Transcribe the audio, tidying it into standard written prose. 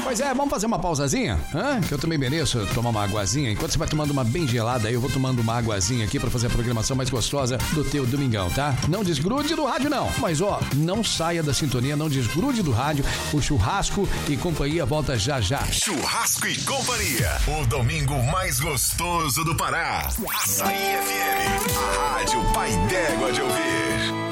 Pois é, vamos fazer uma pausazinha? Que eu também mereço tomar uma aguazinha. Enquanto você vai tomando uma bem gelada aí, eu vou tomando uma aguazinha aqui pra fazer a programação mais gostosa do teu domingão, tá? Não desgrude do rádio, não. Mas, ó, não saia da sintonia, não desgrude do rádio. O Churrasco e Companhia volta já já. Churrasco e Companhia, o domingo mais gostoso do Pará. Açaí FM, a rádio pai d'égua de ouvir.